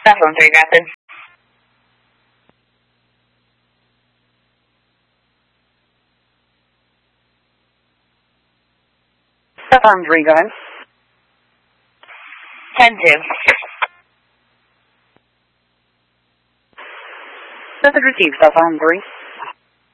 Cell phone 3, Rapid. Cell phone 3, go ahead. 10-2. Message received, cell phone 3.